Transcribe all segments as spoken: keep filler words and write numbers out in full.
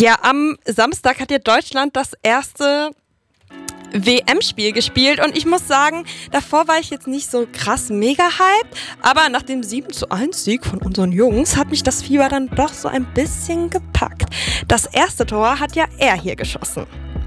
Ja, am Samstag hat ja Deutschland das erste W M-Spiel gespielt und ich muss sagen, davor war ich jetzt nicht so krass mega hyped, aber nach dem sieben zu eins Sieg von unseren Jungs hat mich das Fieber dann doch so ein bisschen gepackt. Das erste Tor hat ja er hier geschossen.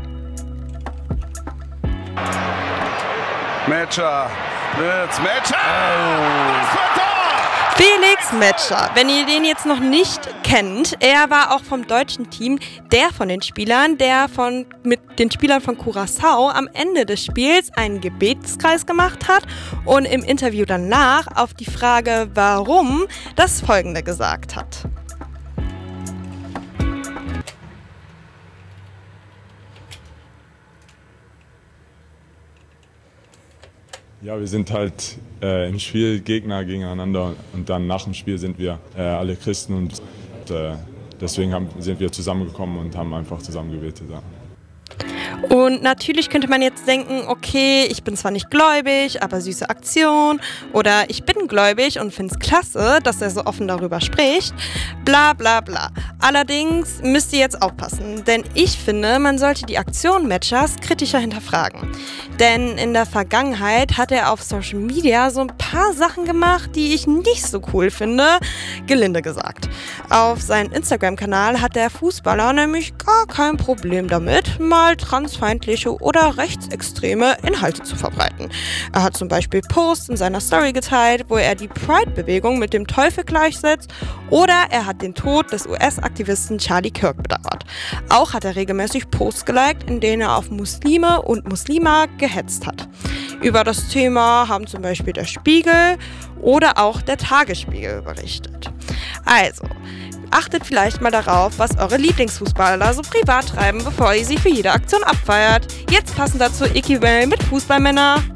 Metscher, wird's Metscher! Das war Tor! Felix Metscher, wenn ihr den jetzt noch nicht kennt, er war auch vom deutschen Team der von den Spielern, der von, mit den Spielern von Curaçao am Ende des Spiels einen Gebetskreis gemacht hat und im Interview danach auf die Frage, warum, das Folgende gesagt hat. Ja, wir sind halt äh, im Spiel Gegner gegeneinander und dann nach dem Spiel sind wir äh, alle Christen und äh, deswegen haben, sind wir zusammengekommen und haben einfach zusammen gebetet. Ja. Und natürlich könnte man jetzt denken, okay, ich bin zwar nicht gläubig, aber süße Aktion. Oder ich bin gläubig und finde es klasse, dass er so offen darüber spricht. Bla bla bla. Allerdings müsst ihr jetzt aufpassen, denn ich finde, man sollte die Aktion Metschers kritischer hinterfragen. Denn in der Vergangenheit hat er auf Social Media so ein paar Sachen gemacht, die ich nicht so cool finde, gelinde gesagt. Auf seinem Instagram-Kanal hat der Fußballer nämlich gar kein Problem damit, mal transfeindliche oder rechtsextreme Inhalte zu verbreiten. Er hat zum Beispiel Posts in seiner Story geteilt, wo er die Pride-Bewegung mit dem Teufel gleichsetzt, oder er hat den Tod des U S-Aktivisten Charlie Kirk bedauert. Auch hat er regelmäßig Posts geliked, in denen er auf Muslime und Muslima gehetzt hat. Über das Thema haben zum Beispiel der Spiegel oder auch der Tagesspiegel berichtet. Also, achtet vielleicht mal darauf, was eure Lieblingsfußballer so privat treiben, bevor ihr sie für jede Aktion abfeiert. Jetzt passend dazu Icky Well mit Fußballmänner.